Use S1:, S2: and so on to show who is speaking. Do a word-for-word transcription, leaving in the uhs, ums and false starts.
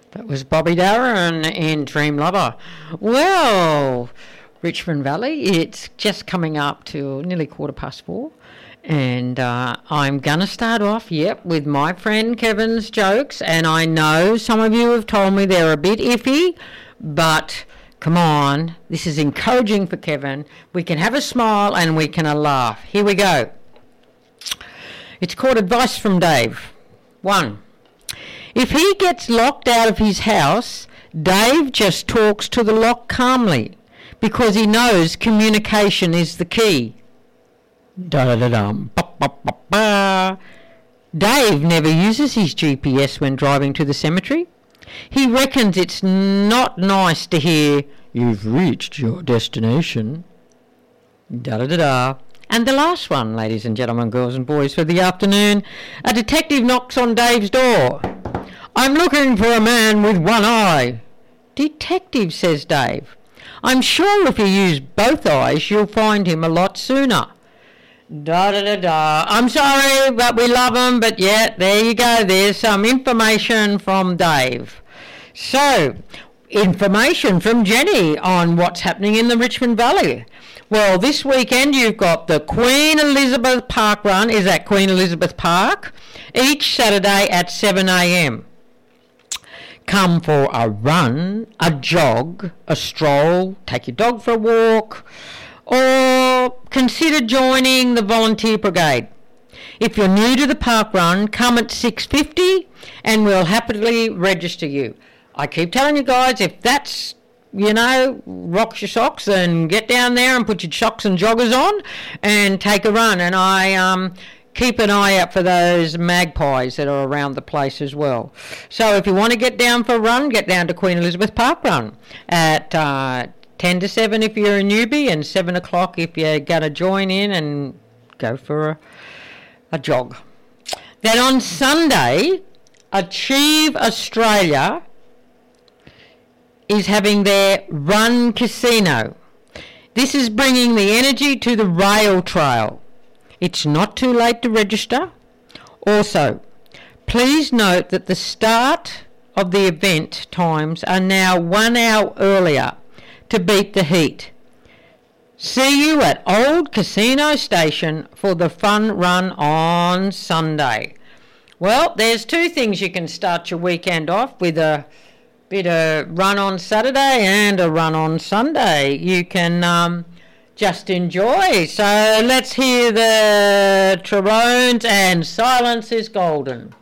S1: That was Bobby Darin in Dream Lover. Well, Richmond Valley, it's just coming up to nearly quarter past four. And uh, I'm going to start off, yep, with my friend Kevin's jokes. And I know some of you have told me they're a bit iffy, but come on, this is encouraging for Kevin. We can have a smile and we can a laugh. Here we go. It's called Advice from Dave. One, if he gets locked out of his house, Dave just talks to the lock calmly because he knows communication is the key. Da-da-da-dum, ba-ba-ba-ba. Dave never uses his G P S when driving to the cemetery. He reckons it's not nice to hear, "You've reached your destination." Da-da-da-da. And the last one, ladies and gentlemen, girls and boys, for the afternoon. A detective knocks on Dave's door. "I'm looking for a man with one eye." "Detective," says Dave, "I'm sure if you use both eyes, you'll find him a lot sooner." Da-da-da-da. I'm sorry, but we love him. But yeah, there you go. There's some information from Dave. So, information from Jenny on what's happening in the Richmond Valley. Well, this weekend you've got the Queen Elizabeth Park Run is at Queen Elizabeth Park each Saturday at seven a.m. Come for a run, a jog, a stroll, take your dog for a walk, or consider joining the volunteer brigade. If you're new to the park run, come at six fifty and we'll happily register you. I keep telling you guys, if that's, you know, rocks your socks, then get down there and put your socks and joggers on and take a run. And I um, keep an eye out for those magpies that are around the place as well. So if you want to get down for a run, get down to Queen Elizabeth Park Run at uh, ten to seven if you're a newbie and seven o'clock if you're going to join in and go for a, a jog. Then on Sunday, Achieve Australia is having their Run Casino. This is bringing the energy to the rail trail. It's not too late to register. Also, please note that the start of the event times are now one hour earlier to beat the heat. See you at Old Casino Station for the fun run on Sunday. Well, there's two things you can start your weekend off with: a bit of run on Saturday and a run on Sunday. You can um, just enjoy. So let's hear the Tyrones and Silence is Golden.